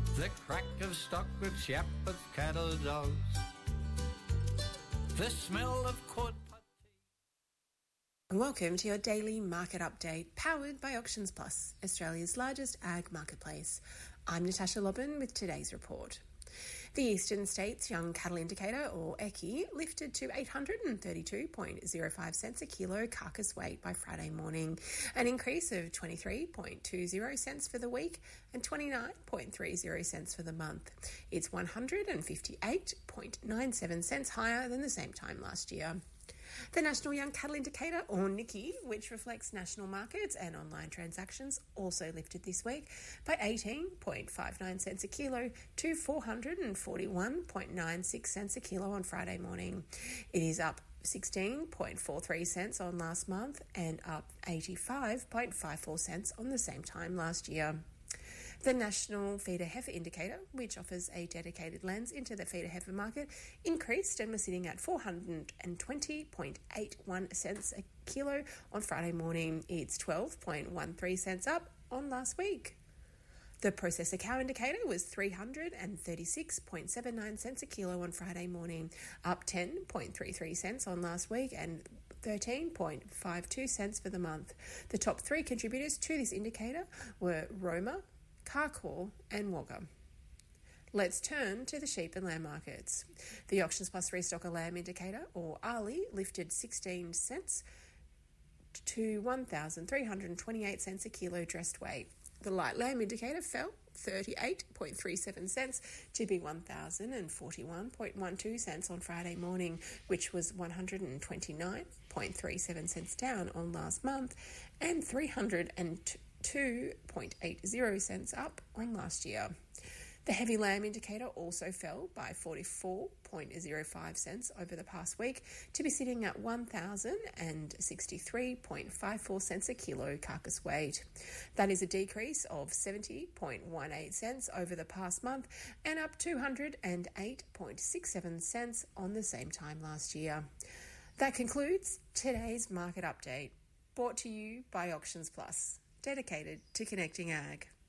The crack of stock whips, yap of cattle dogs. The smell of quad putty. And welcome to your daily market update, powered by Auctions Plus, Australia's largest ag marketplace. I'm Natasha Lobban with today's report. The Eastern States Young Cattle Indicator, or EYCI, lifted to 832.05 cents a kilo carcass weight by Friday morning, an increase of 23.20 cents for the week and 29.30 cents for the month. It's 158.97 cents higher than the same time last year. The National Young Cattle Indicator, or NYCI, which reflects national markets and online transactions, also lifted this week by 18.59 cents a kilo to 441.96 cents a kilo on Friday morning. It is up 16.43 cents on last month and up 85.54 cents on the same time last year. The National Feeder Heifer Indicator, which offers a dedicated lens into the feeder heifer market, increased and was sitting at 420.81 cents a kilo on Friday morning. It's 12.13 cents up on last week. The Processor Cow Indicator was 336.79 cents a kilo on Friday morning, up 10.33 cents on last week and 13.52 cents for the month. The top three contributors to this indicator were Roma, Carcoar and Wagga. Let's turn to the sheep and lamb markets. The Auctions Plus Restocker Lamb Indicator, or ARLI, lifted 16 cents to 1,328 cents a kilo dressed weight. The light lamb indicator fell 38.37 cents to be 1,041.12 cents on Friday morning, which was 129.37 cents down on last month and 302.80 cents up on last year. The heavy lamb indicator also fell by 44.05 cents over the past week to be sitting at 1,063.54 cents a kilo carcass weight. That is a decrease of 70.18 cents over the past month and up 208.67 cents on the same time last year. That concludes today's market update, brought to you by Auctions Plus, dedicated to connecting ag.